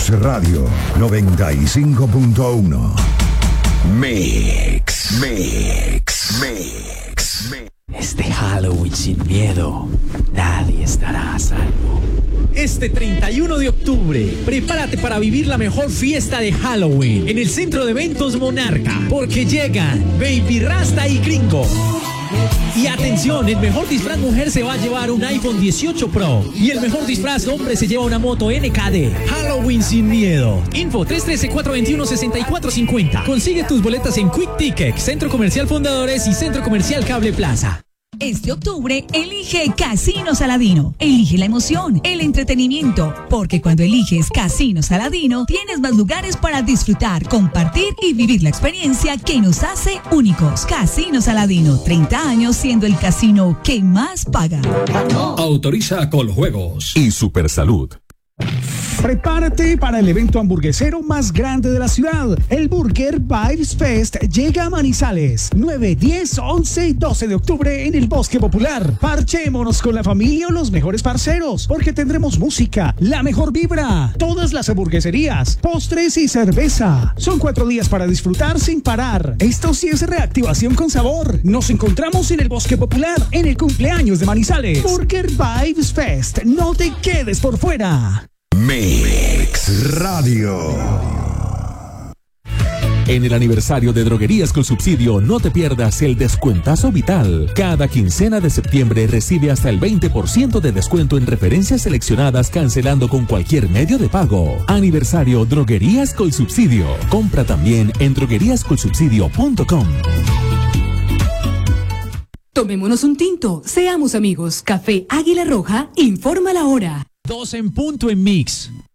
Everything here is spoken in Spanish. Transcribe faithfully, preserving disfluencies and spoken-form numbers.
Mix Radio noventa y cinco punto uno. Mix, Mix, Mix, Mix. Este Halloween sin miedo, nadie estará a salvo. Este treinta y uno de octubre, prepárate para vivir la mejor fiesta de Halloween en el Centro de Eventos Monarca, porque llegan Baby Rasta y Gringo. Y atención, el mejor disfraz mujer se va a llevar un iPhone dieciocho Pro y el mejor disfraz hombre se lleva una moto N K D. Halloween sin miedo. Info tres uno tres, cuatro dos uno, seis cuatro cinco cero. Consigue tus boletas en Quick Ticket, Centro Comercial Fundadores y Centro Comercial Cable Plaza. Este octubre, elige Casino Saladino. Elige la emoción, el entretenimiento, porque cuando eliges Casino Saladino, tienes más lugares para disfrutar, compartir y vivir la experiencia que nos hace únicos. Casino Saladino, treinta años siendo el casino que más paga. Autoriza Coljuegos y Supersalud. Prepárate para el evento hamburguesero más grande de la ciudad. El Burger Vibes Fest llega a Manizales. nueve, diez, once y doce de octubre en el Bosque Popular. Parchémonos con la familia o los mejores parceros, porque tendremos música, la mejor vibra, todas las hamburgueserías, postres y cerveza. Son cuatro días para disfrutar sin parar. Esto sí es reactivación con sabor. Nos encontramos en el Bosque Popular, en el cumpleaños de Manizales. Burger Vibes Fest. No te quedes por fuera. Mix Radio. En el aniversario de Droguerías con Subsidio, no te pierdas el descuentazo vital. Cada quincena de septiembre recibe hasta el veinte por ciento de descuento en referencias seleccionadas, cancelando con cualquier medio de pago. Aniversario Droguerías con Subsidio. Compra también en droguerías con subsidio punto com. Tomémonos un tinto, seamos amigos. Café Águila Roja informa la hora. Dos en punto en Mix.